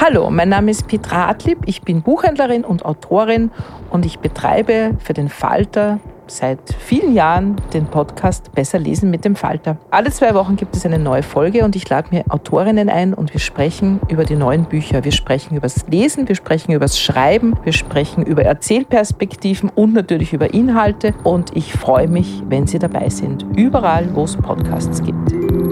Hallo, mein Name ist Petra Adlib, ich bin Buchhändlerin und Autorin und ich betreibe für den Falter seit vielen Jahren den Podcast Besser lesen mit dem Falter. Alle 2 Wochen gibt es eine neue Folge und ich lade mir Autorinnen ein und wir sprechen über die neuen Bücher. Wir sprechen über das Lesen, wir sprechen über das Schreiben, wir sprechen über Erzählperspektiven und natürlich über Inhalte und ich freue mich, wenn Sie dabei sind, überall, wo es Podcasts gibt.